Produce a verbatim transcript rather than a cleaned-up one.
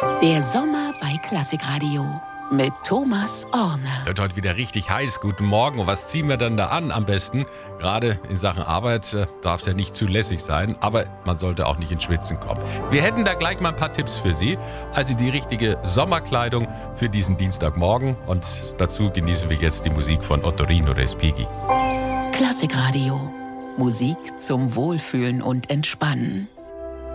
Der Sommer bei Klassikradio mit Thomas Orner. Wird heute wieder richtig heiß. Guten Morgen. Und was ziehen wir dann da an am besten? Gerade in Sachen Arbeit äh, darf es ja nicht zu lässig sein, aber man sollte auch nicht ins Schwitzen kommen. Wir hätten da gleich mal ein paar Tipps für Sie. Also die richtige Sommerkleidung für diesen Dienstagmorgen. Und dazu genießen wir jetzt die Musik von Ottorino Respighi. Klassikradio. Musik zum Wohlfühlen und Entspannen.